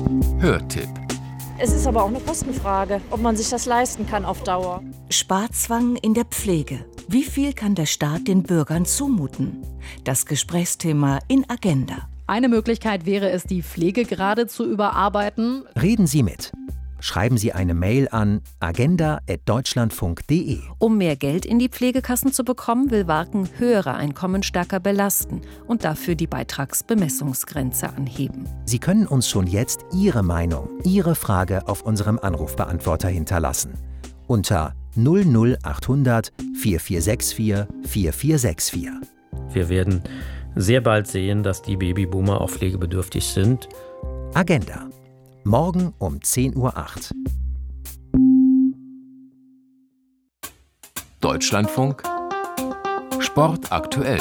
Hörtipp. Es ist aber auch eine Kostenfrage, ob man sich das leisten kann auf Dauer. Sparzwang in der Pflege. Wie viel kann der Staat den Bürgern zumuten? Das Gesprächsthema in Agenda. Eine Möglichkeit wäre es, die Pflegegrade zu überarbeiten. Reden Sie mit. Schreiben Sie eine Mail an agenda@deutschlandfunk.de. Um mehr Geld in die Pflegekassen zu bekommen, will Warken höhere Einkommen stärker belasten und dafür die Beitragsbemessungsgrenze anheben. Sie können uns schon jetzt Ihre Meinung, Ihre Frage auf unserem Anrufbeantworter hinterlassen. Unter 00800 4464 4464. Wir werden sehr bald sehen, dass die Babyboomer auch pflegebedürftig sind. Agenda. Morgen um 10:08 Uhr. Deutschlandfunk Sport aktuell.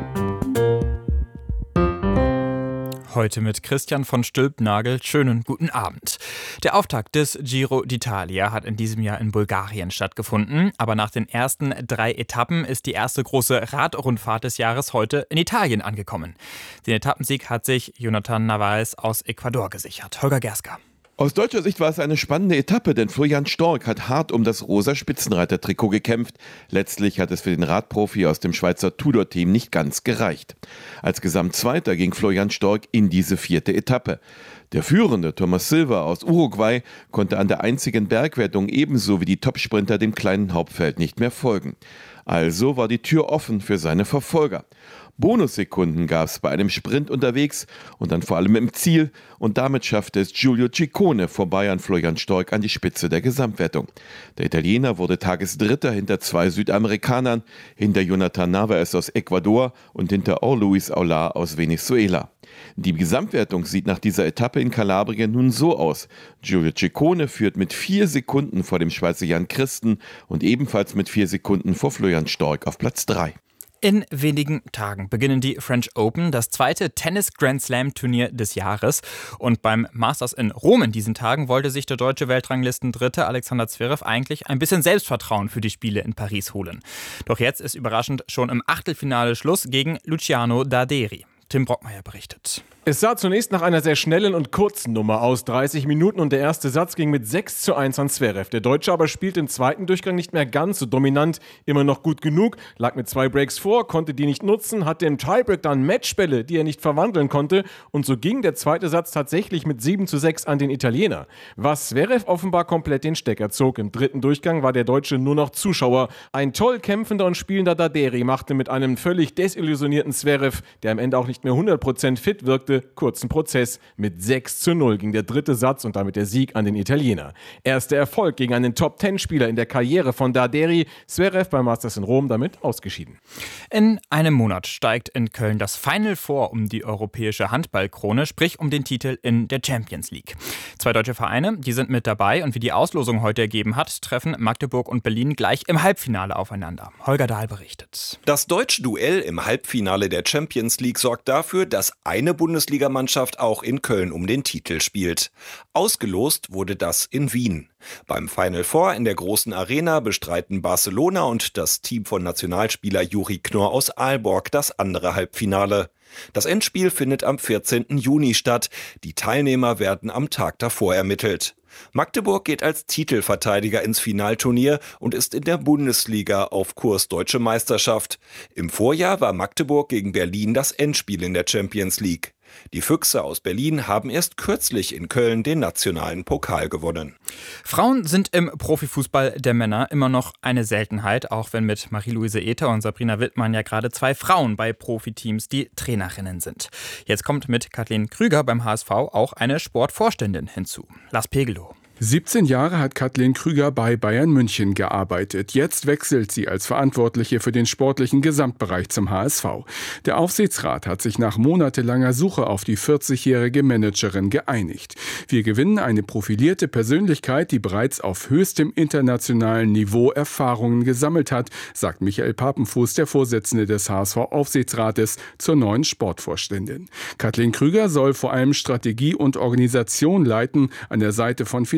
Heute mit Christian von Stülpnagel. Schönen guten Abend. Der Auftakt des Giro d'Italia hat in diesem Jahr in Bulgarien stattgefunden. Aber nach den ersten 3 Etappen ist die erste große Radrundfahrt des Jahres heute in Italien angekommen. Den Etappensieg hat sich Jonathan Narvaez aus Ecuador gesichert. Holger Gerska. Aus deutscher Sicht war es eine spannende Etappe, denn Florian Stork hat hart um das rosa Spitzenreiter-Trikot gekämpft. Letztlich hat es für den Radprofi aus dem Schweizer Tudor-Team nicht ganz gereicht. Als Gesamtzweiter ging Florian Stork in diese 4. Etappe. Der führende Thomas Silva aus Uruguay konnte an der einzigen Bergwertung ebenso wie die Topsprinter dem kleinen Hauptfeld nicht mehr folgen. Also war die Tür offen für seine Verfolger. Bonussekunden gab es bei einem Sprint unterwegs und dann vor allem im Ziel, und damit schaffte es Giulio Ciccone vorbei an Florian Stork an die Spitze der Gesamtwertung. Der Italiener wurde Tagesdritter hinter 2 Südamerikanern, hinter Jonathan Narvaez aus Ecuador und hinter Luis Aular aus Venezuela. Die Gesamtwertung sieht nach dieser Etappe in Kalabrien nun so aus. Giulio Ciccone führt mit 4 Sekunden vor dem Schweizer Jan Christen und ebenfalls mit 4 Sekunden vor Florian Stork auf Platz 3. In wenigen Tagen beginnen die French Open, das zweite Tennis-Grand-Slam-Turnier des Jahres. Und beim Masters in Rom in diesen Tagen wollte sich der deutsche Weltranglistendritte Alexander Zverev eigentlich ein bisschen Selbstvertrauen für die Spiele in Paris holen. Doch jetzt ist überraschend schon im Achtelfinale Schluss gegen Luciano Darderi. Tim Brockmeier berichtet. Es sah zunächst nach einer sehr schnellen und kurzen Nummer aus, 30 Minuten, und der erste Satz ging mit 6:1 an Zverev. Der Deutsche aber spielte im zweiten Durchgang nicht mehr ganz so dominant, immer noch gut genug, lag mit 2 Breaks vor, konnte die nicht nutzen, hatte im Tiebreak dann Matchbälle, die er nicht verwandeln konnte, und so ging der zweite Satz tatsächlich mit 7:6 an den Italiener. Was Zverev offenbar komplett den Stecker zog. Im dritten Durchgang war der Deutsche nur noch Zuschauer. Ein toll kämpfender und spielender Darderi machte mit einem völlig desillusionierten Zverev, der am Ende auch nicht mehr 100% fit wirkte, kurzen Prozess. Mit 6:0 ging der dritte Satz und damit der Sieg an den Italiener. Erster Erfolg gegen einen Top-10-Spieler in der Karriere von Darderi. Zverev beim Masters in Rom damit ausgeschieden. In einem Monat steigt in Köln das Final Four um die europäische Handballkrone, sprich um den Titel in der Champions League. 2 deutsche Vereine, die sind mit dabei, und wie die Auslosung heute ergeben hat, treffen Magdeburg und Berlin gleich im Halbfinale aufeinander. Holger Dahl berichtet. Das deutsche Duell im Halbfinale der Champions League sorgt dafür, dass eine Bundesligamannschaft auch in Köln um den Titel spielt. Ausgelost wurde das in Wien. Beim Final Four in der großen Arena bestreiten Barcelona und das Team von Nationalspieler Juri Knorr aus Aalborg das andere Halbfinale. Das Endspiel findet am 14. Juni statt. Die Teilnehmer werden am Tag davor ermittelt. Magdeburg geht als Titelverteidiger ins Finalturnier und ist in der Bundesliga auf Kurs Deutsche Meisterschaft. Im Vorjahr war Magdeburg gegen Berlin das Endspiel in der Champions League. Die Füchse aus Berlin haben erst kürzlich in Köln den nationalen Pokal gewonnen. Frauen sind im Profifußball der Männer immer noch eine Seltenheit, auch wenn mit Marie-Louise Ether und Sabrina Wittmann ja gerade 2 Frauen bei Profiteams die Trainerinnen sind. Jetzt kommt mit Kathleen Krüger beim HSV auch eine Sportvorständin hinzu. Lars Pegelow. 17 Jahre hat Kathleen Krüger bei Bayern München gearbeitet. Jetzt wechselt sie als Verantwortliche für den sportlichen Gesamtbereich zum HSV. Der Aufsichtsrat hat sich nach monatelanger Suche auf die 40-jährige Managerin geeinigt. Wir gewinnen eine profilierte Persönlichkeit, die bereits auf höchstem internationalen Niveau Erfahrungen gesammelt hat, sagt Michael Papenfuß, der Vorsitzende des HSV-Aufsichtsrates, zur neuen Sportvorständin. Kathleen Krüger soll vor allem Strategie und Organisation leiten, an der Seite von Finanzminister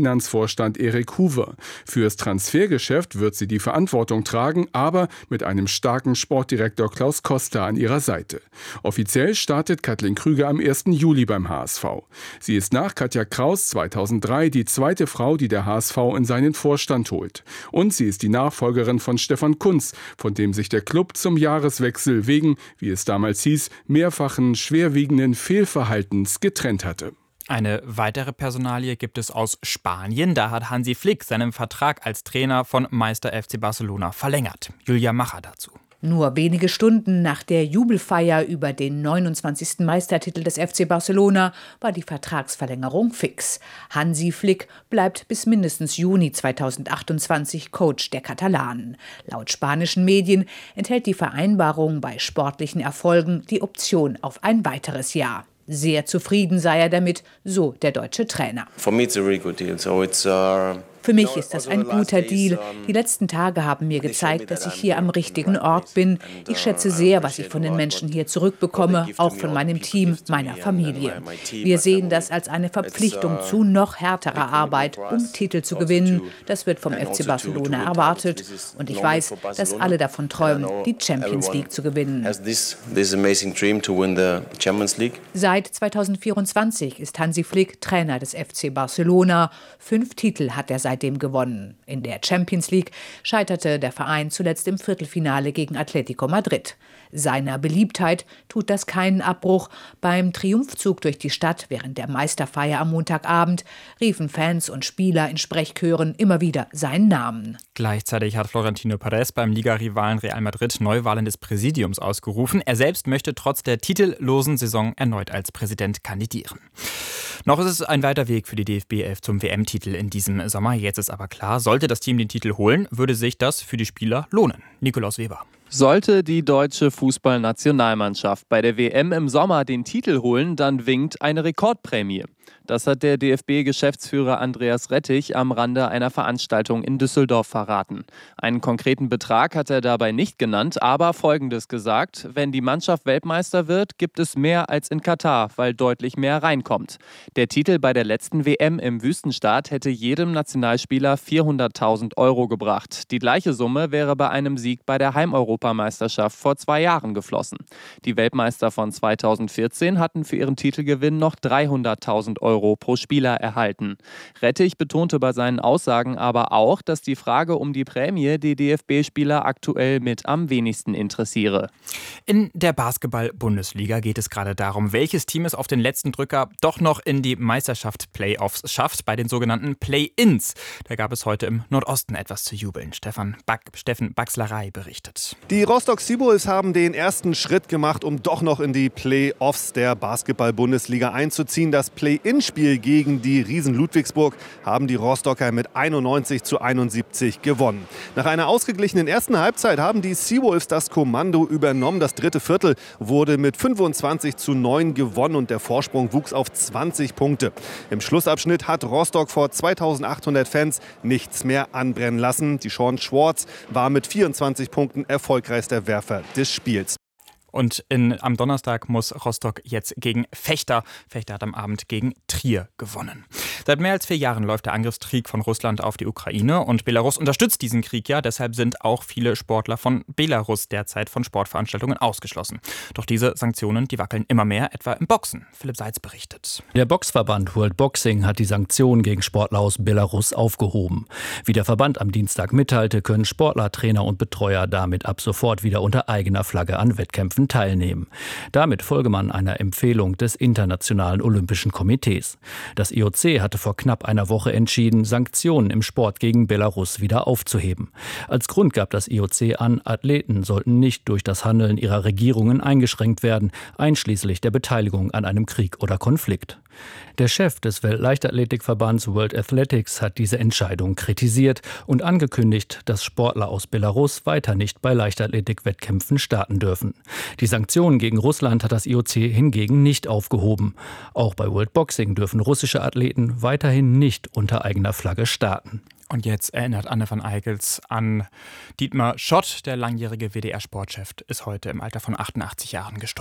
Finanzvorstand Erik Hoover. Fürs Transfergeschäft wird sie die Verantwortung tragen, aber mit einem starken Sportdirektor Klaus Koster an ihrer Seite. Offiziell startet Kathleen Krüger am 1. Juli beim HSV. Sie ist nach Katja Kraus 2003 die zweite Frau, die der HSV in seinen Vorstand holt. Und sie ist die Nachfolgerin von Stefan Kuntz, von dem sich der Club zum Jahreswechsel wegen, wie es damals hieß, mehrfachen schwerwiegenden Fehlverhaltens getrennt hatte. Eine weitere Personalie gibt es aus Spanien. Da hat Hansi Flick seinen Vertrag als Trainer von Meister FC Barcelona verlängert. Julia Macher dazu. Nur wenige Stunden nach der Jubelfeier über den 29. Meistertitel des FC Barcelona war die Vertragsverlängerung fix. Hansi Flick bleibt bis mindestens Juni 2028 Coach der Katalanen. Laut spanischen Medien enthält die Vereinbarung bei sportlichen Erfolgen die Option auf ein weiteres Jahr. Sehr zufrieden sei er damit, so der deutsche Trainer. Für mich ist das ein guter Deal. Die letzten Tage haben mir gezeigt, dass ich hier am richtigen Ort bin. Ich schätze sehr, was ich von den Menschen hier zurückbekomme, auch von meinem Team, meiner Familie. Wir sehen das als eine Verpflichtung zu noch härterer Arbeit, um Titel zu gewinnen. Das wird vom FC Barcelona erwartet. Und ich weiß, dass alle davon träumen, die Champions League zu gewinnen. Seit 2024 ist Hansi Flick Trainer des FC Barcelona. 5 Titel hat er seitdem gewonnen. In der Champions League scheiterte der Verein zuletzt im Viertelfinale gegen Atletico Madrid. Seiner Beliebtheit tut das keinen Abbruch. Beim Triumphzug durch die Stadt während der Meisterfeier am Montagabend riefen Fans und Spieler in Sprechchören immer wieder seinen Namen. Gleichzeitig hat Florentino Perez beim Ligarivalen Real Madrid Neuwahlen des Präsidiums ausgerufen. Er selbst möchte trotz der titellosen Saison erneut als Präsident kandidieren. Noch ist es ein weiter Weg für die DFB 11 zum WM-Titel in diesem Sommer. Jetzt ist aber klar, sollte das Team den Titel holen, würde sich das für die Spieler lohnen. Nikolaus Weber. Sollte die deutsche Fußballnationalmannschaft bei der WM im Sommer den Titel holen, dann winkt eine Rekordprämie. Das hat der DFB-Geschäftsführer Andreas Rettich am Rande einer Veranstaltung in Düsseldorf verraten. Einen konkreten Betrag hat er dabei nicht genannt, aber Folgendes gesagt: Wenn die Mannschaft Weltmeister wird, gibt es mehr als in Katar, weil deutlich mehr reinkommt. Der Titel bei der letzten WM im Wüstenstaat hätte jedem Nationalspieler 400.000 € gebracht. Die gleiche Summe wäre bei einem Sieg bei der Heimeuropameisterschaft vor 2 Jahren geflossen. Die Weltmeister von 2014 hatten für ihren Titelgewinn noch 300.000 € pro Spieler erhalten. Rettich betonte bei seinen Aussagen aber auch, dass die Frage um die Prämie die DFB-Spieler aktuell mit am wenigsten interessiere. In der Basketball-Bundesliga geht es gerade darum, welches Team es auf den letzten Drücker doch noch in die Meisterschaft-Playoffs schafft, bei den sogenannten Play-Ins. Da gab es heute im Nordosten etwas zu jubeln. Steffen Baxlerei berichtet. Die Rostock Seawolves haben den ersten Schritt gemacht, um doch noch in die Play-Offs der Basketball-Bundesliga einzuziehen. Das Play-In-Spiel gegen die Riesen Ludwigsburg haben die Rostocker mit 91:71 gewonnen. Nach einer ausgeglichenen ersten Halbzeit haben die Seawolves das Kommando übernommen. Das dritte Viertel wurde mit 25:9 gewonnen und der Vorsprung wuchs auf 20 Punkte. Im Schlussabschnitt hat Rostock vor 2800 Fans nichts mehr anbrennen lassen. Die Sean Schwartz war mit 24 Punkten erfolgreichster Werfer des Spiels. Und am Donnerstag muss Rostock jetzt gegen Fechter. Fechter hat am Abend gegen Trier gewonnen. Seit mehr als 4 Jahren läuft der Angriffskrieg von Russland auf die Ukraine und Belarus unterstützt diesen Krieg ja. Deshalb sind auch viele Sportler von Belarus derzeit von Sportveranstaltungen ausgeschlossen. Doch diese Sanktionen, die wackeln immer mehr, etwa im Boxen. Philipp Seitz berichtet. Der Boxverband World Boxing hat die Sanktionen gegen Sportler aus Belarus aufgehoben. Wie der Verband am Dienstag mitteilte, können Sportler, Trainer und Betreuer damit ab sofort wieder unter eigener Flagge an Wettkämpfen teilnehmen. Damit folge man einer Empfehlung des Internationalen Olympischen Komitees. Das IOC hatte vor knapp einer Woche entschieden, Sanktionen im Sport gegen Belarus wieder aufzuheben. Als Grund gab das IOC an, Athleten sollten nicht durch das Handeln ihrer Regierungen eingeschränkt werden, einschließlich der Beteiligung an einem Krieg oder Konflikt. Der Chef des Weltleichtathletikverbands World Athletics hat diese Entscheidung kritisiert und angekündigt, dass Sportler aus Belarus weiter nicht bei Leichtathletik-Wettkämpfen starten dürfen. Die Sanktionen gegen Russland hat das IOC hingegen nicht aufgehoben. Auch bei World Boxing dürfen russische Athleten weiterhin nicht unter eigener Flagge starten. Und jetzt erinnert Anne van Eickels an Dietmar Schott. Der langjährige WDR-Sportchef ist heute im Alter von 88 Jahren gestorben.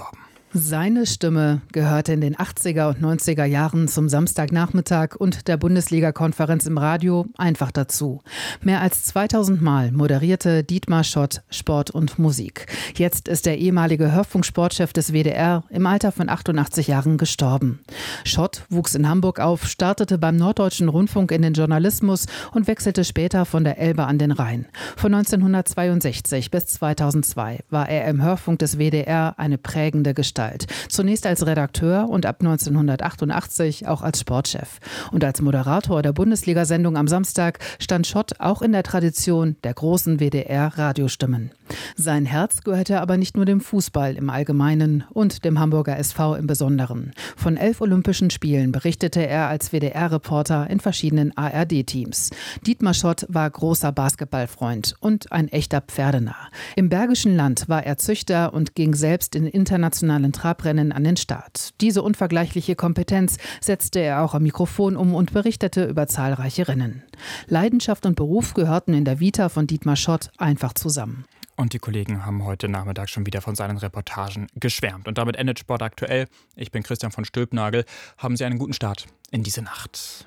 Seine Stimme gehörte in den 80er und 90er Jahren zum Samstagnachmittag und der Bundesliga-Konferenz im Radio einfach dazu. Mehr als 2000 Mal moderierte Dietmar Schott Sport und Musik. Jetzt ist der ehemalige Hörfunksportchef des WDR im Alter von 88 Jahren gestorben. Schott wuchs in Hamburg auf, startete beim Norddeutschen Rundfunk in den Journalismus und wechselte später von der Elbe an den Rhein. Von 1962 bis 2002 war er im Hörfunk des WDR eine prägende Gestalt. Zunächst als Redakteur und ab 1988 auch als Sportchef. Und als Moderator der Bundesliga-Sendung am Samstag stand Schott auch in der Tradition der großen WDR-Radiostimmen. Sein Herz gehörte aber nicht nur dem Fußball im Allgemeinen und dem Hamburger SV im Besonderen. Von 11 Olympischen Spielen berichtete er als WDR-Reporter in verschiedenen ARD-Teams. Dietmar Schott war großer Basketballfreund und ein echter Pferdenah. Im Bergischen Land war er Züchter und ging selbst in internationalen Trabrennen an den Start. Diese unvergleichliche Kompetenz setzte er auch am Mikrofon um und berichtete über zahlreiche Rennen. Leidenschaft und Beruf gehörten in der Vita von Dietmar Schott einfach zusammen. Und die Kollegen haben heute Nachmittag schon wieder von seinen Reportagen geschwärmt. Und damit endet Sport aktuell. Ich bin Christian von Stülpnagel. Haben Sie einen guten Start in diese Nacht.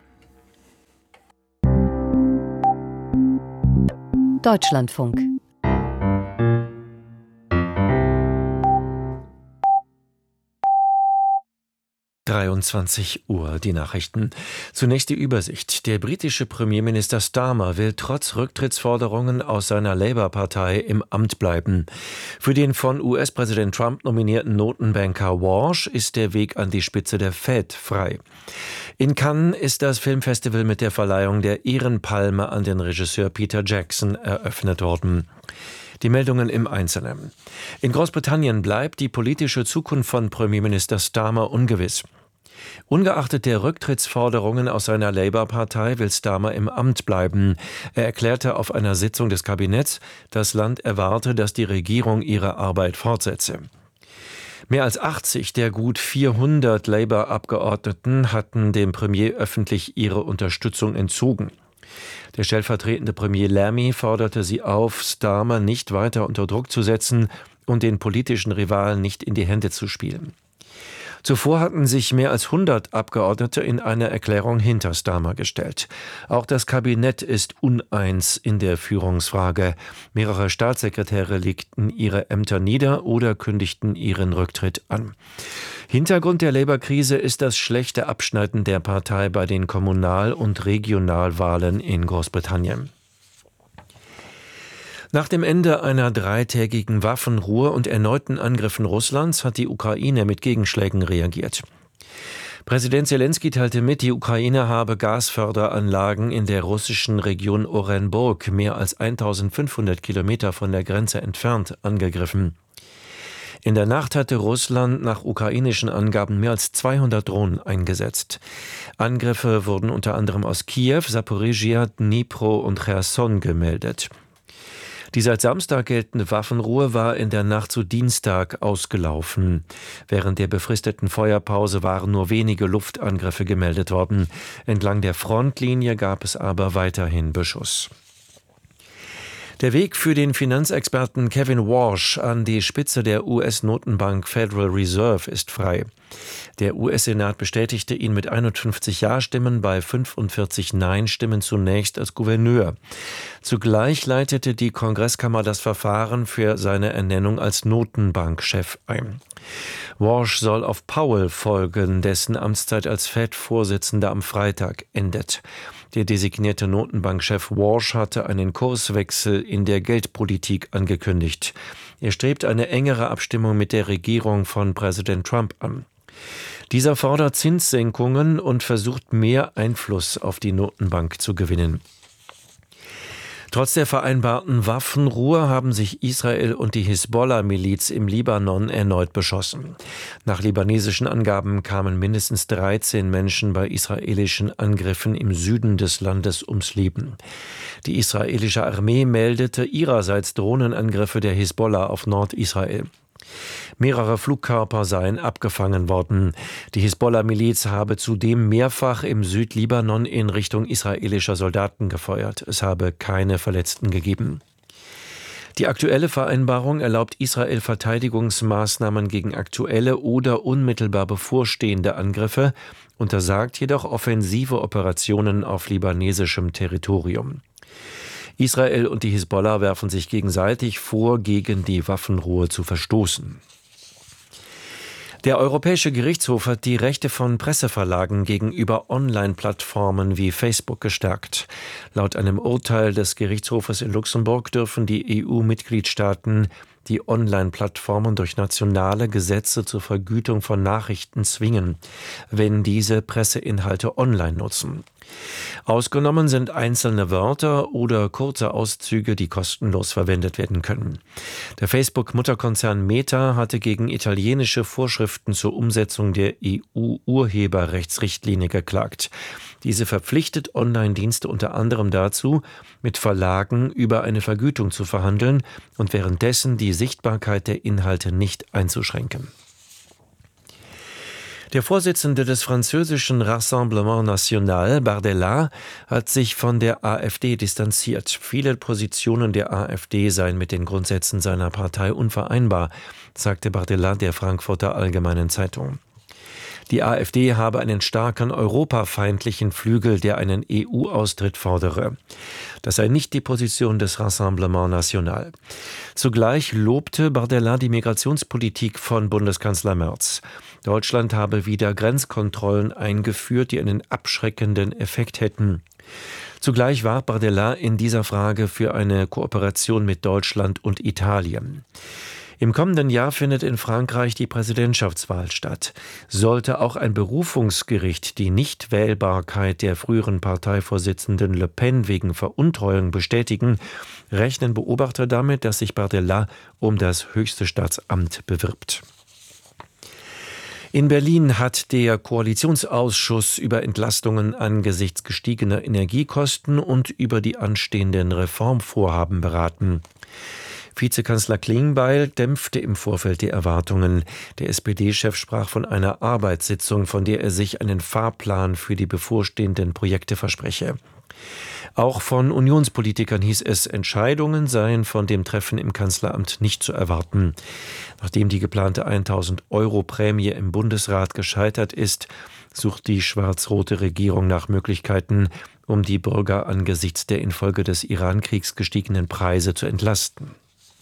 Deutschlandfunk. Uhr, die Nachrichten. Zunächst die Übersicht. Der britische Premierminister Starmer will trotz Rücktrittsforderungen aus seiner Labour-Partei im Amt bleiben. Für den von US-Präsident Trump nominierten Notenbanker Walsh ist der Weg an die Spitze der Fed frei. In Cannes ist das Filmfestival mit der Verleihung der Ehrenpalme an den Regisseur Peter Jackson eröffnet worden. Die Meldungen im Einzelnen. In Großbritannien bleibt die politische Zukunft von Premierminister Starmer ungewiss. Ungeachtet der Rücktrittsforderungen aus seiner Labour-Partei will Starmer im Amt bleiben. Er erklärte auf einer Sitzung des Kabinetts, das Land erwarte, dass die Regierung ihre Arbeit fortsetze. Mehr als 80 der gut 400 Labour-Abgeordneten hatten dem Premier öffentlich ihre Unterstützung entzogen. Der stellvertretende Premier Lammy forderte sie auf, Starmer nicht weiter unter Druck zu setzen und den politischen Rivalen nicht in die Hände zu spielen. Zuvor hatten sich mehr als 100 Abgeordnete in einer Erklärung hinter Starmer gestellt. Auch das Kabinett ist uneins in der Führungsfrage. Mehrere Staatssekretäre legten ihre Ämter nieder oder kündigten ihren Rücktritt an. Hintergrund der Labour-Krise ist das schlechte Abschneiden der Partei bei den Kommunal- und Regionalwahlen in Großbritannien. Nach dem Ende einer 3-tägigen Waffenruhe und erneuten Angriffen Russlands hat die Ukraine mit Gegenschlägen reagiert. Präsident Selenskyj teilte mit, die Ukraine habe Gasförderanlagen in der russischen Region Orenburg, mehr als 1500 Kilometer von der Grenze entfernt, angegriffen. In der Nacht hatte Russland nach ukrainischen Angaben mehr als 200 Drohnen eingesetzt. Angriffe wurden unter anderem aus Kiew, Saporizhia, Dnipro und Cherson gemeldet. Die seit Samstag geltende Waffenruhe war in der Nacht zu Dienstag ausgelaufen. Während der befristeten Feuerpause waren nur wenige Luftangriffe gemeldet worden. Entlang der Frontlinie gab es aber weiterhin Beschuss. Der Weg für den Finanzexperten Kevin Walsh an die Spitze der US-Notenbank Federal Reserve ist frei. Der US-Senat bestätigte ihn mit 51 Ja-Stimmen bei 45 Nein-Stimmen zunächst als Gouverneur. Zugleich leitete die Kongresskammer das Verfahren für seine Ernennung als Notenbankchef ein. Walsh soll auf Powell folgen, dessen Amtszeit als Fed-Vorsitzender am Freitag endet. Der designierte Notenbankchef Walsh hatte einen Kurswechsel in der Geldpolitik angekündigt. Er strebt eine engere Abstimmung mit der Regierung von Präsident Trump an. Dieser fordert Zinssenkungen und versucht, mehr Einfluss auf die Notenbank zu gewinnen. Trotz der vereinbarten Waffenruhe haben sich Israel und die Hisbollah-Miliz im Libanon erneut beschossen. Nach libanesischen Angaben kamen mindestens 13 Menschen bei israelischen Angriffen im Süden des Landes ums Leben. Die israelische Armee meldete ihrerseits Drohnenangriffe der Hisbollah auf Nordisrael. Mehrere Flugkörper seien abgefangen worden. Die Hisbollah-Miliz habe zudem mehrfach im Südlibanon in Richtung israelischer Soldaten gefeuert. Es habe keine Verletzten gegeben. Die aktuelle Vereinbarung erlaubt Israel Verteidigungsmaßnahmen gegen aktuelle oder unmittelbar bevorstehende Angriffe, untersagt jedoch offensive Operationen auf libanesischem Territorium. Israel und die Hisbollah werfen sich gegenseitig vor, gegen die Waffenruhe zu verstoßen. Der Europäische Gerichtshof hat die Rechte von Presseverlagen gegenüber Online-Plattformen wie Facebook gestärkt. Laut einem Urteil des Gerichtshofes in Luxemburg dürfen die EU-Mitgliedstaaten die Online-Plattformen durch nationale Gesetze zur Vergütung von Nachrichten zwingen, wenn diese Presseinhalte online nutzen. Ausgenommen sind einzelne Wörter oder kurze Auszüge, die kostenlos verwendet werden können. Der Facebook-Mutterkonzern Meta hatte gegen italienische Vorschriften zur Umsetzung der EU-Urheberrechtsrichtlinie geklagt. Diese verpflichtet Online-Dienste unter anderem dazu, mit Verlagen über eine Vergütung zu verhandeln und währenddessen die Sichtbarkeit der Inhalte nicht einzuschränken. Der Vorsitzende des französischen Rassemblement National, Bardella, hat sich von der AfD distanziert. Viele Positionen der AfD seien mit den Grundsätzen seiner Partei unvereinbar, sagte Bardella der Frankfurter Allgemeinen Zeitung. Die AfD habe einen starken europafeindlichen Flügel, der einen EU-Austritt fordere. Das sei nicht die Position des Rassemblement National. Zugleich lobte Bardella die Migrationspolitik von Bundeskanzler Merz. Deutschland habe wieder Grenzkontrollen eingeführt, die einen abschreckenden Effekt hätten. Zugleich warb Bardella in dieser Frage für eine Kooperation mit Deutschland und Italien. Im kommenden Jahr findet in Frankreich die Präsidentschaftswahl statt. Sollte auch ein Berufungsgericht die Nichtwählbarkeit der früheren Parteivorsitzenden Le Pen wegen Veruntreuung bestätigen, rechnen Beobachter damit, dass sich Bardella um das höchste Staatsamt bewirbt. In Berlin hat der Koalitionsausschuss über Entlastungen angesichts gestiegener Energiekosten und über die anstehenden Reformvorhaben beraten. Vizekanzler Klingbeil dämpfte im Vorfeld die Erwartungen. Der SPD-Chef sprach von einer Arbeitssitzung, von der er sich einen Fahrplan für die bevorstehenden Projekte verspreche. Auch von Unionspolitikern hieß es, Entscheidungen seien von dem Treffen im Kanzleramt nicht zu erwarten. Nachdem die geplante 1.000-Euro-Prämie im Bundesrat gescheitert ist, sucht die schwarz-rote Regierung nach Möglichkeiten, um die Bürger angesichts der infolge des Iran-Kriegs gestiegenen Preise zu entlasten.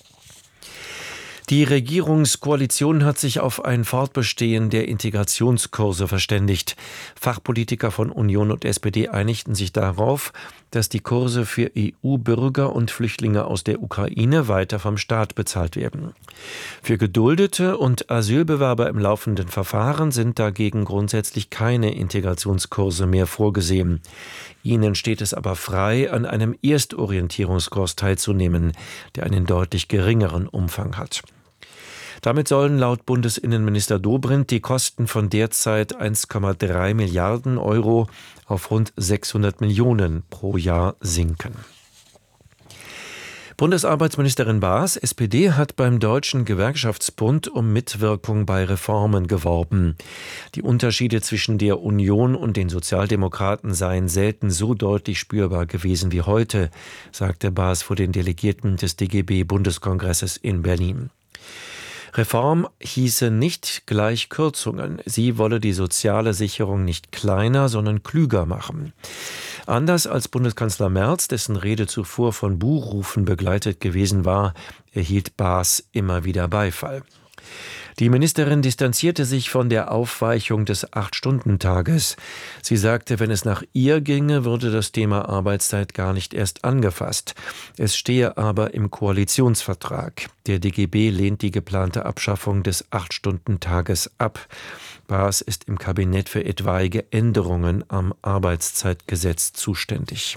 Die Regierungskoalition hat sich auf ein Fortbestehen der Integrationskurse verständigt. Fachpolitiker von Union und SPD einigten sich darauf, dass die Kurse für EU-Bürger und Flüchtlinge aus der Ukraine weiter vom Staat bezahlt werden. Für Geduldete und Asylbewerber im laufenden Verfahren sind dagegen grundsätzlich keine Integrationskurse mehr vorgesehen. Ihnen steht es aber frei, an einem Erstorientierungskurs teilzunehmen, der einen deutlich geringeren Umfang hat. Damit sollen laut Bundesinnenminister Dobrindt die Kosten von derzeit 1,3 Milliarden Euro auf rund 600 Millionen pro Jahr sinken. Bundesarbeitsministerin Baas, SPD, hat beim Deutschen Gewerkschaftsbund um Mitwirkung bei Reformen geworben. Die Unterschiede zwischen der Union und den Sozialdemokraten seien selten so deutlich spürbar gewesen wie heute, sagte Baas vor den Delegierten des DGB-Bundeskongresses in Berlin. Reform hieße nicht gleich Kürzungen. Sie wolle die soziale Sicherung nicht kleiner, sondern klüger machen. Anders als Bundeskanzler Merz, dessen Rede zuvor von Buhrufen begleitet gewesen war, erhielt Baas immer wieder Beifall. Die Ministerin distanzierte sich von der Aufweichung des 8-Stunden-Tages. Sie sagte, wenn es nach ihr ginge, würde das Thema Arbeitszeit gar nicht erst angefasst. Es stehe aber im Koalitionsvertrag. Der DGB lehnt die geplante Abschaffung des 8-Stunden-Tages ab. Baas ist im Kabinett für etwaige Änderungen am Arbeitszeitgesetz zuständig.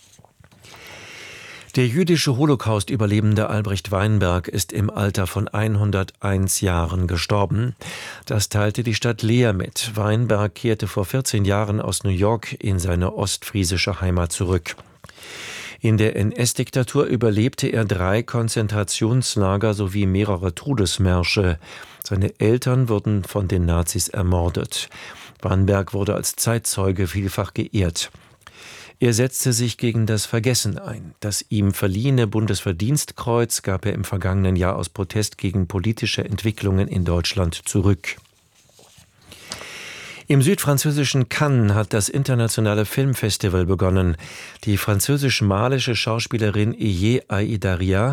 Der jüdische Holocaust-Überlebende Albrecht Weinberg ist im Alter von 101 Jahren gestorben. Das teilte die Stadt Leer mit. Weinberg kehrte vor 14 Jahren aus New York in seine ostfriesische Heimat zurück. In der NS-Diktatur überlebte er 3 Konzentrationslager sowie mehrere Todesmärsche. Seine Eltern wurden von den Nazis ermordet. Weinberg wurde als Zeitzeuge vielfach geehrt. Er setzte sich gegen das Vergessen ein. Das ihm verliehene Bundesverdienstkreuz gab er im vergangenen Jahr aus Protest gegen politische Entwicklungen in Deutschland zurück. Im südfranzösischen Cannes hat das internationale Filmfestival begonnen. Die französisch-malische Schauspielerin Elie Aïdara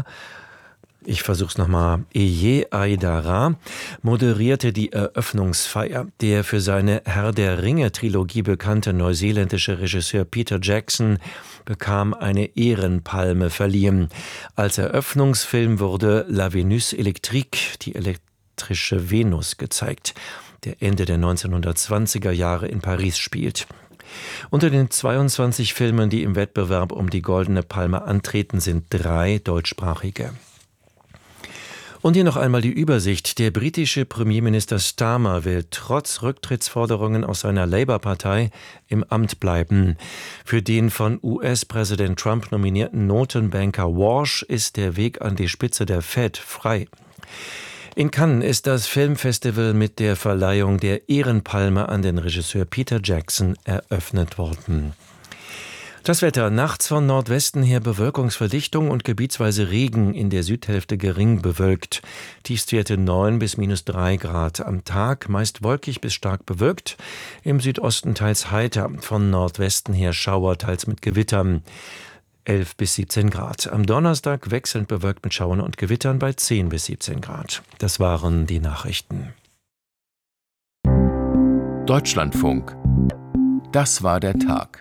moderierte die Eröffnungsfeier. Der für seine Herr der Ringe-Trilogie bekannte neuseeländische Regisseur Peter Jackson bekam eine Ehrenpalme verliehen. Als Eröffnungsfilm wurde La Vénus électrique, die elektrische Venus, gezeigt, der Ende der 1920er Jahre in Paris spielt. Unter den 22 Filmen, die im Wettbewerb um die Goldene Palme antreten, sind 3 deutschsprachige. Und hier noch einmal die Übersicht. Der britische Premierminister Starmer will trotz Rücktrittsforderungen aus seiner Labour-Partei im Amt bleiben. Für den von US-Präsident Trump nominierten Notenbanker Walsh ist der Weg an die Spitze der Fed frei. In Cannes ist das Filmfestival mit der Verleihung der Ehrenpalme an den Regisseur Peter Jackson eröffnet worden. Das Wetter: nachts von Nordwesten her Bewölkungsverdichtung und gebietsweise Regen, in der Südhälfte gering bewölkt. Tiefstwerte 9 bis -3 Grad. Am Tag meist wolkig bis stark bewölkt, im Südosten teils heiter, von Nordwesten her Schauer, teils mit Gewittern. 11 bis 17 Grad. Am Donnerstag wechselnd bewölkt mit Schauern und Gewittern bei 10 bis 17 Grad. Das waren die Nachrichten. Deutschlandfunk. Das war der Tag.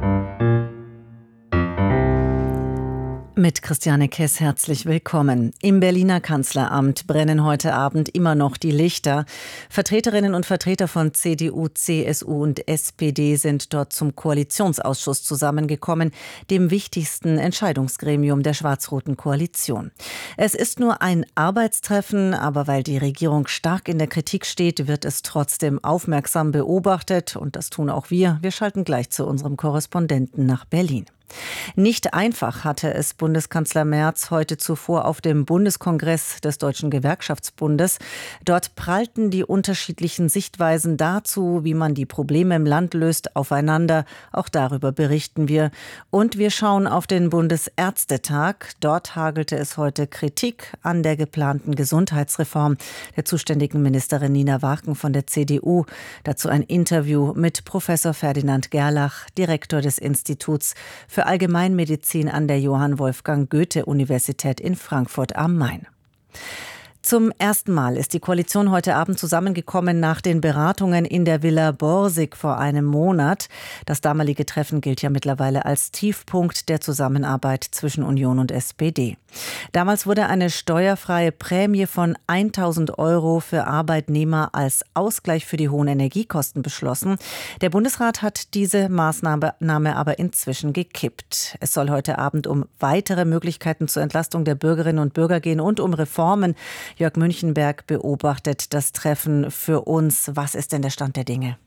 Mit Christiane Kess herzlich willkommen. Im Berliner Kanzleramt brennen heute Abend immer noch die Lichter. Vertreterinnen und Vertreter von CDU, CSU und SPD sind dort zum Koalitionsausschuss zusammengekommen, dem wichtigsten Entscheidungsgremium der schwarz-roten Koalition. Es ist nur ein Arbeitstreffen, aber weil die Regierung stark in der Kritik steht, wird es trotzdem aufmerksam beobachtet. Und das tun auch wir. Wir schalten gleich zu unserem Korrespondenten nach Berlin. Nicht einfach hatte es Bundeskanzler Merz heute zuvor auf dem Bundeskongress des Deutschen Gewerkschaftsbundes. Dort prallten die unterschiedlichen Sichtweisen dazu, wie man die Probleme im Land löst, aufeinander. Auch darüber berichten wir. Und wir schauen auf den Bundesärztetag. Dort hagelte es heute Kritik an der geplanten Gesundheitsreform der zuständigen Ministerin Nina Warken von der CDU. Dazu ein Interview mit Professor Ferdinand Gerlach, Direktor des Instituts für Allgemeinmedizin an der Johann Wolfgang Goethe-Universität in Frankfurt am Main. Zum ersten Mal ist die Koalition heute Abend zusammengekommen nach den Beratungen in der Villa Borsig vor einem Monat. Das damalige Treffen gilt ja mittlerweile als Tiefpunkt der Zusammenarbeit zwischen Union und SPD. Damals wurde eine steuerfreie Prämie von 1.000 € für Arbeitnehmer als Ausgleich für die hohen Energiekosten beschlossen. Der Bundesrat hat diese Maßnahme aber inzwischen gekippt. Es soll heute Abend um weitere Möglichkeiten zur Entlastung der Bürgerinnen und Bürger gehen und um Reformen. Jörg Münchenberg beobachtet das Treffen für uns. Was ist denn der Stand der Dinge?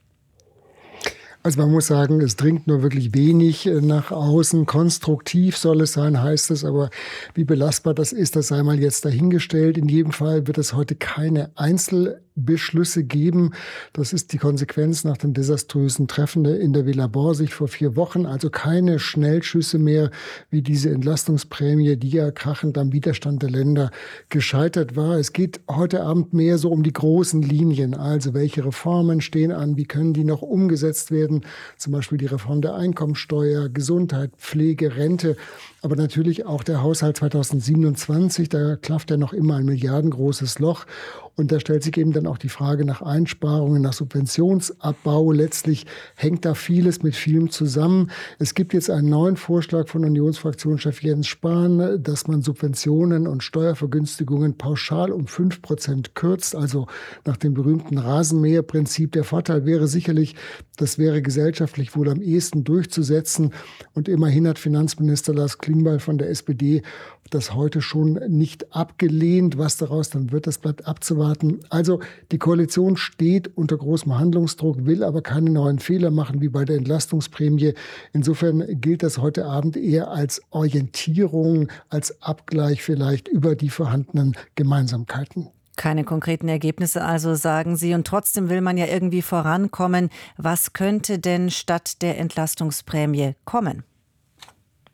Also man muss sagen, es dringt nur wirklich wenig nach außen. Konstruktiv soll es sein, heißt es. Aber wie belastbar das ist, das sei mal jetzt dahingestellt. In jedem Fall wird es heute keine Einzelbeschlüsse geben. Das ist die Konsequenz nach dem desaströsen Treffen in der Villa Borsig vor 4 Wochen. Also keine Schnellschüsse mehr wie diese Entlastungsprämie, die ja krachend am Widerstand der Länder gescheitert war. Es geht heute Abend mehr so um die großen Linien. Also welche Reformen stehen an, wie können die noch umgesetzt werden? Zum Beispiel die Reform der Einkommensteuer, Gesundheit, Pflege, Rente. Aber natürlich auch der Haushalt 2027, da klafft ja noch immer ein milliardengroßes Loch. Und da stellt sich eben dann auch die Frage nach Einsparungen, nach Subventionsabbau. Letztlich hängt da vieles mit vielem zusammen. Es gibt jetzt einen neuen Vorschlag von Unionsfraktionschef Jens Spahn, dass man Subventionen und Steuervergünstigungen pauschal um 5% kürzt, also nach dem berühmten Rasenmäherprinzip. Der Vorteil wäre sicherlich, das wäre gesellschaftlich wohl am ehesten durchzusetzen. Und immerhin hat Finanzminister Lars Klingbeil von der SPD das heute schon nicht abgelehnt. Was daraus dann wird, das bleibt abzuwarten. Also die Koalition steht unter großem Handlungsdruck, will aber keine neuen Fehler machen wie bei der Entlastungsprämie. Insofern gilt das heute Abend eher als Orientierung, als Abgleich vielleicht über die vorhandenen Gemeinsamkeiten. Keine konkreten Ergebnisse also, sagen Sie. Und trotzdem will man ja irgendwie vorankommen. Was könnte denn statt der Entlastungsprämie kommen?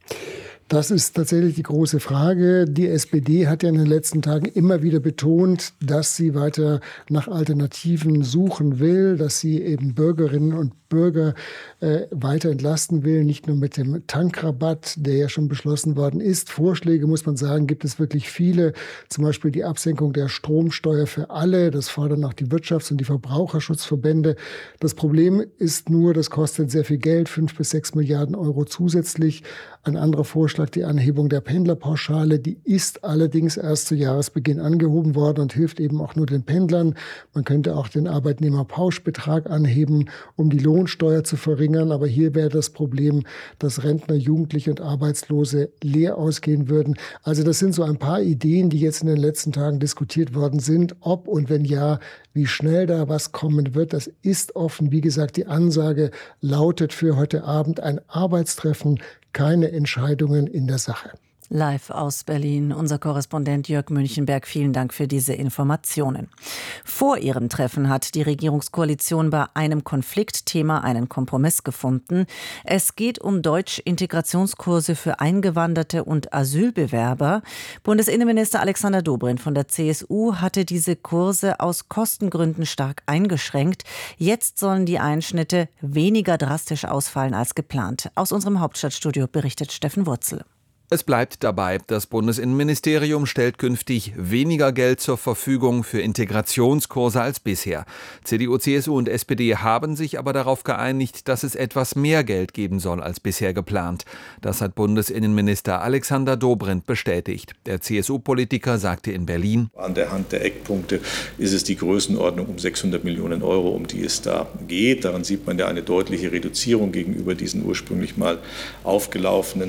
Das ist tatsächlich die große Frage. Die SPD hat ja in den letzten Tagen immer wieder betont, dass sie weiter nach Alternativen suchen will, dass sie eben Bürgerinnen und Bürger weiter entlasten will, nicht nur mit dem Tankrabatt, der ja schon beschlossen worden ist. Vorschläge, muss man sagen, gibt es wirklich viele. Zum Beispiel die Absenkung der Stromsteuer für alle. Das fordern auch die Wirtschafts- und die Verbraucherschutzverbände. Das Problem ist nur, das kostet sehr viel Geld, 5 bis 6 Milliarden Euro zusätzlich. Ein anderer Vorschlag, die Anhebung der Pendlerpauschale, die ist allerdings erst zu Jahresbeginn angehoben worden und hilft eben auch nur den Pendlern. Man könnte auch den Arbeitnehmerpauschbetrag anheben, um die Lohnsteuer zu verringern. Aber hier wäre das Problem, dass Rentner, Jugendliche und Arbeitslose leer ausgehen würden. Also das sind so ein paar Ideen, die jetzt in den letzten Tagen diskutiert worden sind. Ob und wenn ja, wie schnell da was kommen wird, das ist offen. Wie gesagt, die Ansage lautet für heute Abend ein Arbeitstreffen, keine Entscheidungen in der Sache. Live aus Berlin, unser Korrespondent Jörg Münchenberg. Vielen Dank für diese Informationen. Vor ihrem Treffen hat die Regierungskoalition bei einem Konfliktthema einen Kompromiss gefunden. Es geht um Deutsch-Integrationskurse für Eingewanderte und Asylbewerber. Bundesinnenminister Alexander Dobrindt von der CSU hatte diese Kurse aus Kostengründen stark eingeschränkt. Jetzt sollen die Einschnitte weniger drastisch ausfallen als geplant. Aus unserem Hauptstadtstudio berichtet Steffen Wurzel. Es bleibt dabei, das Bundesinnenministerium stellt künftig weniger Geld zur Verfügung für Integrationskurse als bisher. CDU, CSU und SPD haben sich aber darauf geeinigt, dass es etwas mehr Geld geben soll als bisher geplant. Das hat Bundesinnenminister Alexander Dobrindt bestätigt. Der CSU-Politiker sagte in Berlin: An der Hand der Eckpunkte ist es die Größenordnung um 600 Millionen Euro, um die es da geht. Daran sieht man ja eine deutliche Reduzierung gegenüber diesen ursprünglich mal aufgelaufenen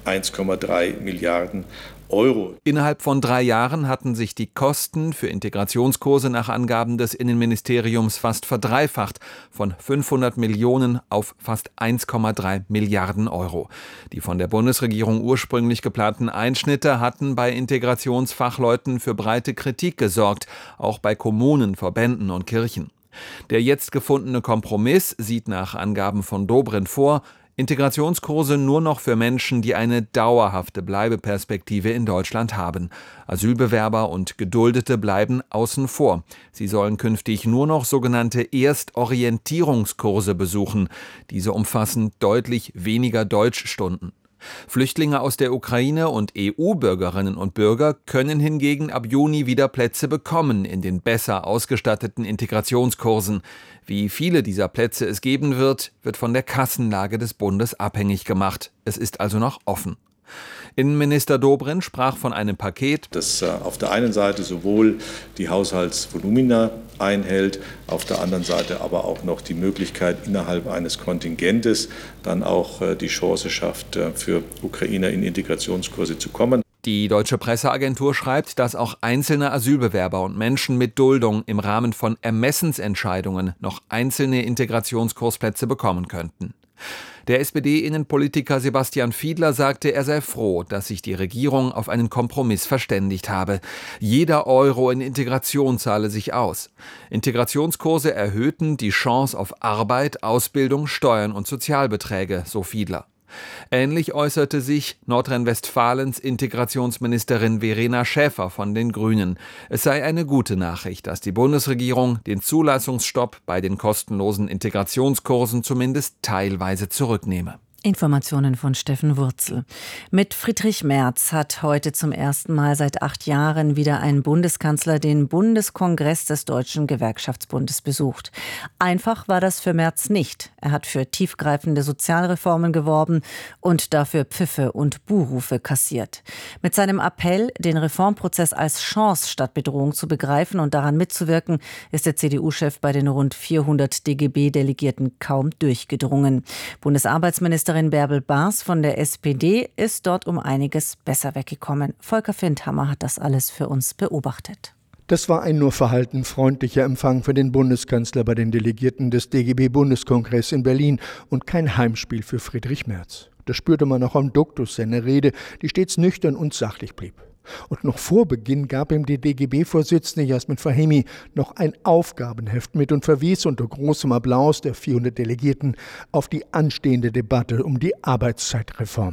1,3 Milliarden Euro. Innerhalb von 3 Jahren hatten sich die Kosten für Integrationskurse nach Angaben des Innenministeriums fast verdreifacht, von 500 Millionen auf fast 1,3 Milliarden Euro. Die von der Bundesregierung ursprünglich geplanten Einschnitte hatten bei Integrationsfachleuten für breite Kritik gesorgt, auch bei Kommunen, Verbänden und Kirchen. Der jetzt gefundene Kompromiss sieht nach Angaben von Dobrindt vor, Integrationskurse nur noch für Menschen, die eine dauerhafte Bleibeperspektive in Deutschland haben. Asylbewerber und Geduldete bleiben außen vor. Sie sollen künftig nur noch sogenannte Erstorientierungskurse besuchen. Diese umfassen deutlich weniger Deutschstunden. Flüchtlinge aus der Ukraine und EU-Bürgerinnen und Bürger können hingegen ab Juni wieder Plätze bekommen in den besser ausgestatteten Integrationskursen. Wie viele dieser Plätze es geben wird, wird von der Kassenlage des Bundes abhängig gemacht. Es ist also noch offen. Innenminister Dobrindt sprach von einem Paket, das auf der einen Seite sowohl die Haushaltsvolumina einhält, auf der anderen Seite aber auch noch die Möglichkeit, innerhalb eines Kontingentes dann auch die Chance schafft, für Ukrainer in Integrationskurse zu kommen. Die Deutsche Presseagentur schreibt, dass auch einzelne Asylbewerber und Menschen mit Duldung im Rahmen von Ermessensentscheidungen noch einzelne Integrationskursplätze bekommen könnten. Der SPD-Innenpolitiker Sebastian Fiedler sagte, er sei froh, dass sich die Regierung auf einen Kompromiss verständigt habe. Jeder Euro in Integration zahle sich aus. Integrationskurse erhöhten die Chance auf Arbeit, Ausbildung, Steuern und Sozialbeträge, so Fiedler. Ähnlich äußerte sich Nordrhein-Westfalens Integrationsministerin Verena Schäfer von den Grünen. Es sei eine gute Nachricht, dass die Bundesregierung den Zulassungsstopp bei den kostenlosen Integrationskursen zumindest teilweise zurücknehme. Informationen von Steffen Wurzel. Mit Friedrich Merz hat heute zum ersten Mal seit 8 Jahren wieder ein Bundeskanzler den Bundeskongress des Deutschen Gewerkschaftsbundes besucht. Einfach war das für Merz nicht. Er hat für tiefgreifende Sozialreformen geworben und dafür Pfiffe und Buhrufe kassiert. Mit seinem Appell, den Reformprozess als Chance statt Bedrohung zu begreifen und daran mitzuwirken, ist der CDU-Chef bei den rund 400 DGB-Delegierten kaum durchgedrungen. Bundesarbeitsministerin Bärbel Baas von der SPD ist dort um einiges besser weggekommen. Volker Findhammer hat das alles für uns beobachtet. Das war ein nur verhalten freundlicher Empfang für den Bundeskanzler bei den Delegierten des DGB-Bundeskongress in Berlin und kein Heimspiel für Friedrich Merz. Das spürte man auch am Duktus seiner Rede, die stets nüchtern und sachlich blieb. Und noch vor Beginn gab ihm die DGB-Vorsitzende Jasmin Fahimi noch ein Aufgabenheft mit und verwies unter großem Applaus der 400 Delegierten auf die anstehende Debatte um die Arbeitszeitreform.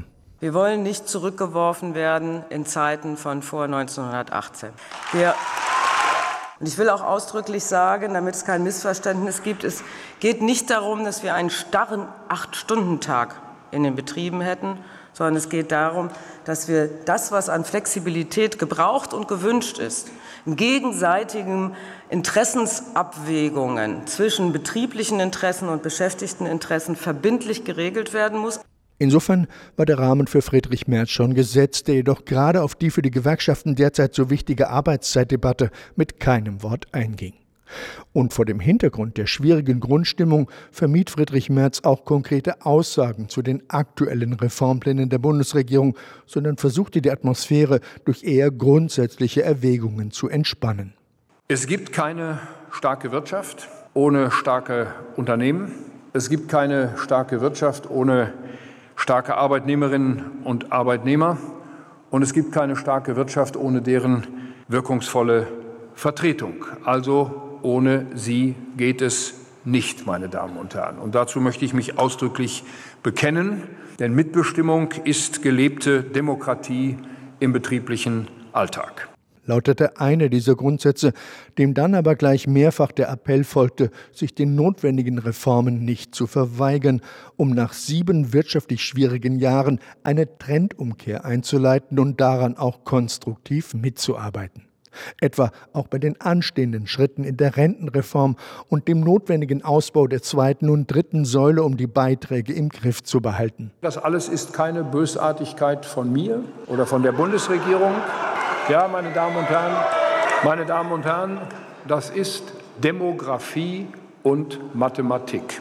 Wir wollen nicht zurückgeworfen werden in Zeiten von vor 1918. Und ich will auch ausdrücklich sagen, damit es kein Missverständnis gibt, es geht nicht darum, dass wir einen starren 8-Stunden-Tag in den Betrieben hätten, sondern es geht darum, dass wir das, was an Flexibilität gebraucht und gewünscht ist, in gegenseitigen Interessensabwägungen zwischen betrieblichen Interessen und Beschäftigteninteressen verbindlich geregelt werden muss. Insofern war der Rahmen für Friedrich Merz schon gesetzt, der jedoch gerade auf die für die Gewerkschaften derzeit so wichtige Arbeitszeitdebatte mit keinem Wort einging. Und vor dem Hintergrund der schwierigen Grundstimmung vermied Friedrich Merz auch konkrete Aussagen zu den aktuellen Reformplänen der Bundesregierung, sondern versuchte die Atmosphäre durch eher grundsätzliche Erwägungen zu entspannen. Es gibt keine starke Wirtschaft ohne starke Unternehmen. Es gibt keine starke Wirtschaft ohne starke Arbeitnehmerinnen und Arbeitnehmer. Und es gibt keine starke Wirtschaft ohne deren wirkungsvolle Vertretung. Also ohne sie geht es nicht, meine Damen und Herren. Und dazu möchte ich mich ausdrücklich bekennen, denn Mitbestimmung ist gelebte Demokratie im betrieblichen Alltag. Lautete einer dieser Grundsätze, dem dann aber gleich mehrfach der Appell folgte, sich den notwendigen Reformen nicht zu verweigern, um nach 7 wirtschaftlich schwierigen Jahren eine Trendumkehr einzuleiten und daran auch konstruktiv mitzuarbeiten. Etwa auch bei den anstehenden Schritten in der Rentenreform und dem notwendigen Ausbau der 2. und 3. Säule, um die Beiträge im Griff zu behalten. Das alles ist keine Bösartigkeit von mir oder von der Bundesregierung. Ja, meine Damen und Herren, das ist Demografie und Mathematik.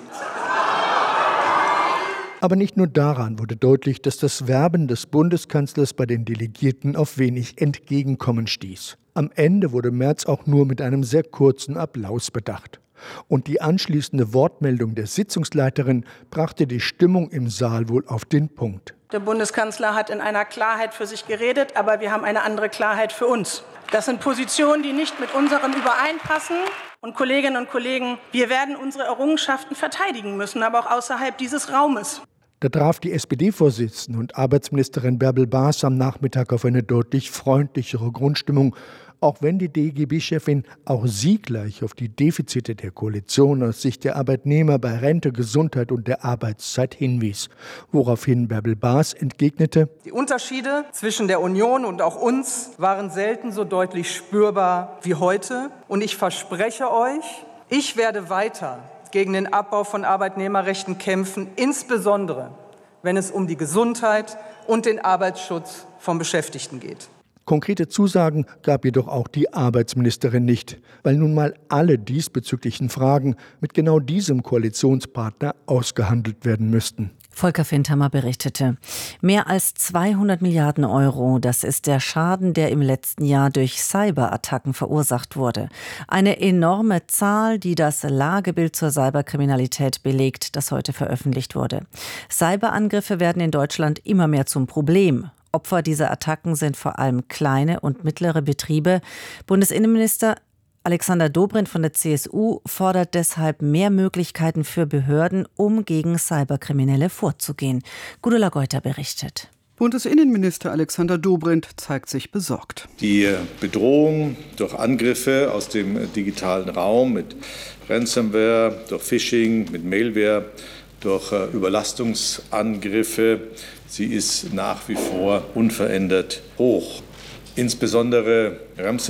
Aber nicht nur daran wurde deutlich, dass das Werben des Bundeskanzlers bei den Delegierten auf wenig Entgegenkommen stieß. Am Ende wurde Merz auch nur mit einem sehr kurzen Applaus bedacht. Und die anschließende Wortmeldung der Sitzungsleiterin brachte die Stimmung im Saal wohl auf den Punkt. Der Bundeskanzler hat in einer Klarheit für sich geredet, aber wir haben eine andere Klarheit für uns. Das sind Positionen, die nicht mit unseren übereinpassen. Und Kolleginnen und Kollegen, wir werden unsere Errungenschaften verteidigen müssen, aber auch außerhalb dieses Raumes. Da traf die SPD-Vorsitzende und Arbeitsministerin Bärbel Baas am Nachmittag auf eine deutlich freundlichere Grundstimmung, auch wenn die DGB-Chefin auch sie gleich auf die Defizite der Koalition aus Sicht der Arbeitnehmer bei Rente, Gesundheit und der Arbeitszeit hinwies. Woraufhin Bärbel Baas entgegnete: Die Unterschiede zwischen der Union und auch uns waren selten so deutlich spürbar wie heute. Und ich verspreche euch, ich werde weiter gegen den Abbau von Arbeitnehmerrechten kämpfen, insbesondere wenn es um die Gesundheit und den Arbeitsschutz von Beschäftigten geht. Konkrete Zusagen gab jedoch auch die Arbeitsministerin nicht, weil nun mal alle diesbezüglichen Fragen mit genau diesem Koalitionspartner ausgehandelt werden müssten. Volker Findhammer berichtete. Mehr als 200 Milliarden Euro, das ist der Schaden, der im letzten Jahr durch Cyberattacken verursacht wurde. Eine enorme Zahl, die das Lagebild zur Cyberkriminalität belegt, das heute veröffentlicht wurde. Cyberangriffe werden in Deutschland immer mehr zum Problem. Opfer dieser Attacken sind vor allem kleine und mittlere Betriebe. Bundesinnenminister Alexander Dobrindt von der CSU fordert deshalb mehr Möglichkeiten für Behörden, um gegen Cyberkriminelle vorzugehen. Gudula Geuter berichtet. Bundesinnenminister Alexander Dobrindt zeigt sich besorgt. Die Bedrohung durch Angriffe aus dem digitalen Raum mit Ransomware, durch Phishing, mit Malware, durch Überlastungsangriffe, sie ist nach wie vor unverändert hoch. Insbesondere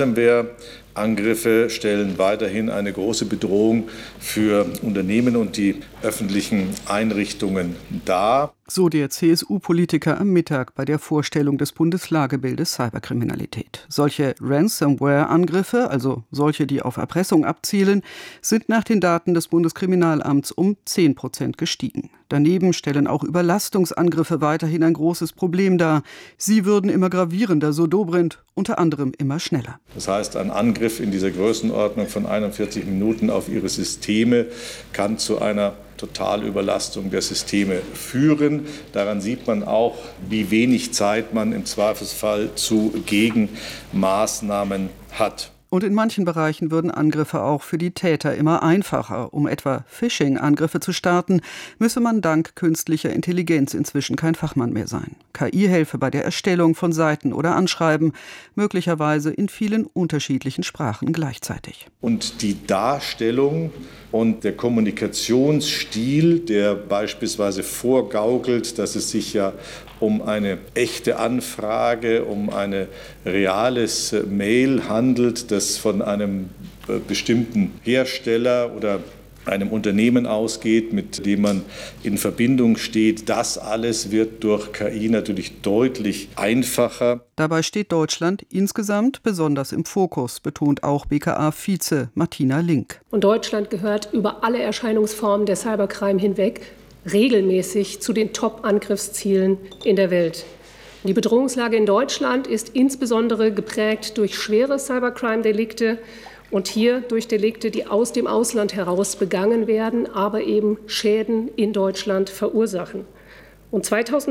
Ransomware-Angriffe stellen weiterhin eine große Bedrohung für Unternehmen und die öffentlichen Einrichtungen dar. So der CSU-Politiker am Mittag bei der Vorstellung des Bundeslagebildes Cyberkriminalität. Solche Ransomware-Angriffe, also solche, die auf Erpressung abzielen, sind nach den Daten des Bundeskriminalamts um 10% gestiegen. Daneben stellen auch Überlastungsangriffe weiterhin ein großes Problem dar. Sie würden immer gravierender, so Dobrindt, unter anderem immer schneller. Das heißt, ein Angriff in dieser Größenordnung von 41 Minuten auf ihre Systeme kann zu einer Totalüberlastung der Systeme führen. Daran sieht man auch, wie wenig Zeit man im Zweifelsfall zu Gegenmaßnahmen hat. Und in manchen Bereichen würden Angriffe auch für die Täter immer einfacher. Um etwa Phishing-Angriffe zu starten, müsse man dank künstlicher Intelligenz inzwischen kein Fachmann mehr sein. KI helfe bei der Erstellung von Seiten oder Anschreiben, möglicherweise in vielen unterschiedlichen Sprachen gleichzeitig. Und die Darstellung und der Kommunikationsstil, der beispielsweise vorgaukelt, dass es sich ja um eine echte Anfrage, um ein reales Mail handelt, das von einem bestimmten Hersteller oder einem Unternehmen ausgeht, mit dem man in Verbindung steht. Das alles wird durch KI natürlich deutlich einfacher. Dabei steht Deutschland insgesamt besonders im Fokus, betont auch BKA-Vize Martina Link. Und Deutschland gehört über alle Erscheinungsformen der Cybercrime hinweg regelmäßig zu den Top-Angriffszielen in der Welt. Die Bedrohungslage in Deutschland ist insbesondere geprägt durch schwere Cybercrime-Delikte und hier durch Delikte, die aus dem Ausland heraus begangen werden, aber eben Schäden in Deutschland verursachen. Und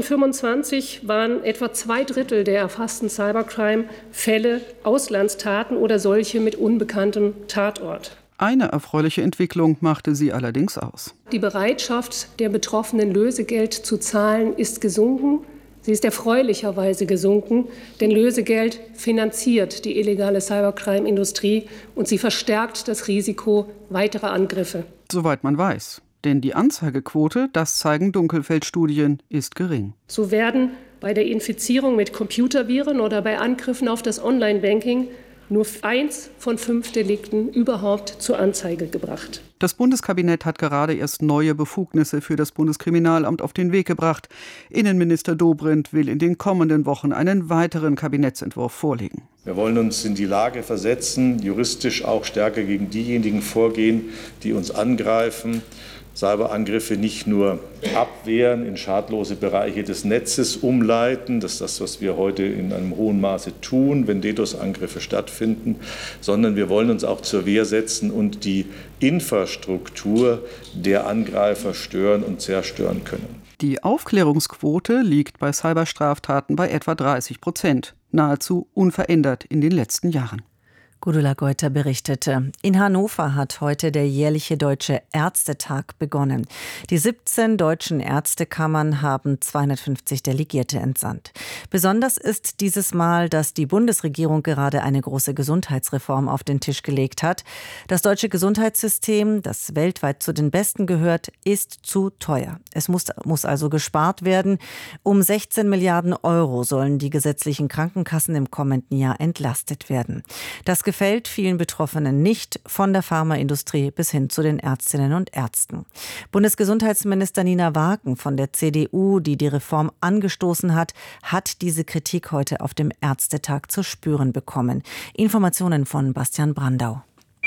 2025 waren etwa 2/3 der erfassten Cybercrime-Fälle Auslandstaten oder solche mit unbekanntem Tatort. Eine erfreuliche Entwicklung machte sie allerdings aus. Die Bereitschaft der Betroffenen, Lösegeld zu zahlen, ist gesunken. Sie ist erfreulicherweise gesunken, denn Lösegeld finanziert die illegale Cybercrime-Industrie und sie verstärkt das Risiko weiterer Angriffe. Soweit man weiß. Denn die Anzeigequote, das zeigen Dunkelfeldstudien, ist gering. So werden bei der Infizierung mit Computerviren oder bei Angriffen auf das Online-Banking nur 1 von 5 Delikten überhaupt zur Anzeige gebracht. Das Bundeskabinett hat gerade erst neue Befugnisse für das Bundeskriminalamt auf den Weg gebracht. Innenminister Dobrindt will in den kommenden Wochen einen weiteren Kabinettsentwurf vorlegen. Wir wollen uns in die Lage versetzen, juristisch auch stärker gegen diejenigen vorgehen, die uns angreifen. Cyberangriffe nicht nur abwehren, in schadlose Bereiche des Netzes umleiten, das ist das, was wir heute in einem hohen Maße tun, wenn DDoS-Angriffe stattfinden, sondern wir wollen uns auch zur Wehr setzen und die Infrastruktur der Angreifer stören und zerstören können. Die Aufklärungsquote liegt bei Cyberstraftaten bei etwa 30%, nahezu unverändert in den letzten Jahren. Gudula Geuter berichtete. In Hannover hat heute der jährliche Deutsche Ärztetag begonnen. Die 17 deutschen Ärztekammern haben 250 Delegierte entsandt. Besonders ist dieses Mal, dass die Bundesregierung gerade eine große Gesundheitsreform auf den Tisch gelegt hat. Das deutsche Gesundheitssystem, das weltweit zu den besten gehört, ist zu teuer. Es muss also gespart werden. Um 16 Milliarden Euro sollen die gesetzlichen Krankenkassen im kommenden Jahr entlastet werden. Das gefällt vielen Betroffenen nicht, von der Pharmaindustrie bis hin zu den Ärztinnen und Ärzten. Bundesgesundheitsminister Nina Waaken von der CDU, die die Reform angestoßen hat, hat diese Kritik heute auf dem Ärztetag zu spüren bekommen. Informationen von Bastian Brandau.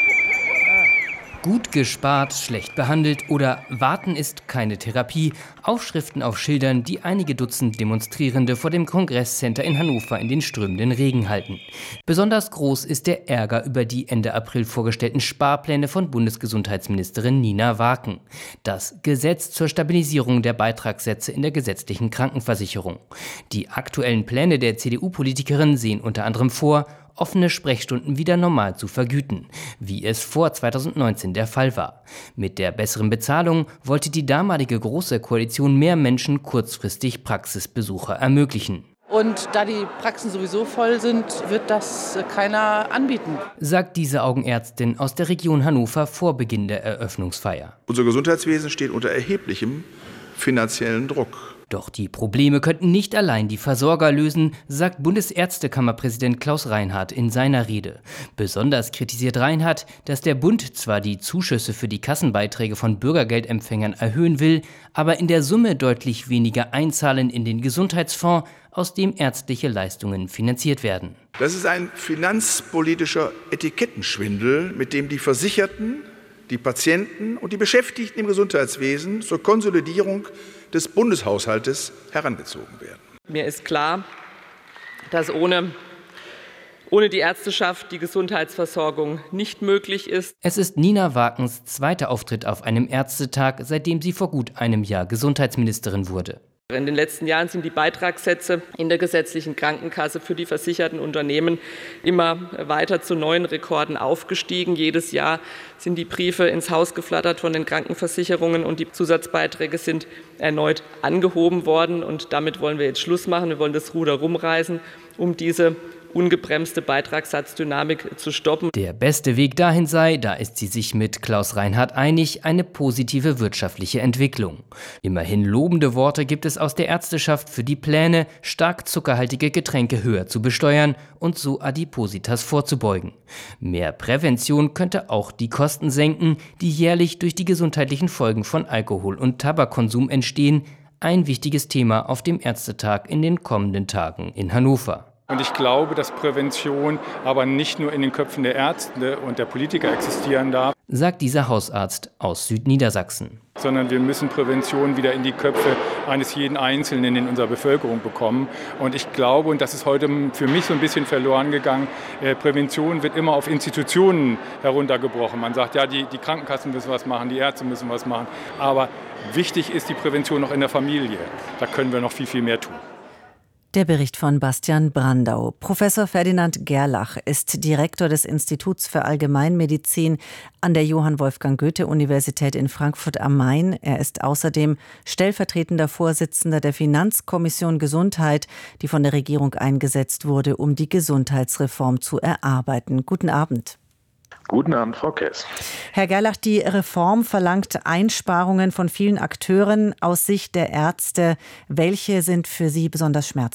Gut gespart, schlecht behandelt oder Warten ist keine Therapie. Aufschriften auf Schildern, die einige Dutzend Demonstrierende vor dem Kongresscenter in Hannover in den strömenden Regen halten. Besonders groß ist der Ärger über die Ende April vorgestellten Sparpläne von Bundesgesundheitsministerin Nina Waaken. Das Gesetz zur Stabilisierung der Beitragssätze in der gesetzlichen Krankenversicherung. Die aktuellen Pläne der CDU-Politikerin sehen unter anderem vor, offene Sprechstunden wieder normal zu vergüten, wie es vor 2019 der Fall war. Mit der besseren Bezahlung wollte die damalige Große Koalition mehr Menschen kurzfristig Praxisbesucher ermöglichen. Und da die Praxen sowieso voll sind, wird das keiner anbieten. Sagt diese Augenärztin aus der Region Hannover vor Beginn der Eröffnungsfeier. Unser Gesundheitswesen steht unter erheblichem finanziellen Druck. Doch die Probleme könnten nicht allein die Versorger lösen, sagt Bundesärztekammerpräsident Klaus Reinhardt in seiner Rede. Besonders kritisiert Reinhardt, dass der Bund zwar die Zuschüsse für die Kassenbeiträge von Bürgergeldempfängern erhöhen will, aber in der Summe deutlich weniger einzahlen in den Gesundheitsfonds, aus dem ärztliche Leistungen finanziert werden. Das ist ein finanzpolitischer Etikettenschwindel, mit dem die Versicherten, die Patienten und die Beschäftigten im Gesundheitswesen zur Konsolidierung des Bundeshaushaltes herangezogen werden. Mir ist klar, dass ohne die Ärzteschaft die Gesundheitsversorgung nicht möglich ist. Es ist Nina Waakens zweiter Auftritt auf einem Ärztetag, seitdem sie vor gut einem Jahr Gesundheitsministerin wurde. In den letzten Jahren sind die Beitragssätze in der gesetzlichen Krankenkasse für die versicherten Unternehmen immer weiter zu neuen Rekorden aufgestiegen. Jedes Jahr sind die Briefe ins Haus geflattert von den Krankenversicherungen und die Zusatzbeiträge sind erneut angehoben worden. Und damit wollen wir jetzt Schluss machen. Wir wollen das Ruder rumreißen, um diese ungebremste Beitragssatzdynamik zu stoppen. Der beste Weg dahin sei, da ist sie sich mit Klaus Reinhardt einig, eine positive wirtschaftliche Entwicklung. Immerhin lobende Worte gibt es aus der Ärzteschaft für die Pläne, stark zuckerhaltige Getränke höher zu besteuern und so Adipositas vorzubeugen. Mehr Prävention könnte auch die Kosten senken, die jährlich durch die gesundheitlichen Folgen von Alkohol- und Tabakkonsum entstehen. Ein wichtiges Thema auf dem Ärztetag in den kommenden Tagen in Hannover. Und ich glaube, dass Prävention aber nicht nur in den Köpfen der Ärzte und der Politiker existieren darf, sagt dieser Hausarzt aus Südniedersachsen. Sondern wir müssen Prävention wieder in die Köpfe eines jeden Einzelnen in unserer Bevölkerung bekommen. Und ich glaube, und das ist heute für mich so ein bisschen verloren gegangen, Prävention wird immer auf Institutionen heruntergebrochen. Man sagt, ja, die Krankenkassen müssen was machen, die Ärzte müssen was machen. Aber wichtig ist die Prävention noch in der Familie. Da können wir noch viel, viel mehr tun. Der Bericht von Bastian Brandau. Professor Ferdinand Gerlach ist Direktor des Instituts für Allgemeinmedizin an der Johann Wolfgang Goethe-Universität in Frankfurt am Main. Er ist außerdem stellvertretender Vorsitzender der Finanzkommission Gesundheit, die von der Regierung eingesetzt wurde, um die Gesundheitsreform zu erarbeiten. Guten Abend. Guten Abend, Frau Kess. Herr Gerlach, die Reform verlangt Einsparungen von vielen Akteuren. Aus Sicht der Ärzte, welche sind für Sie besonders schmerzhaft?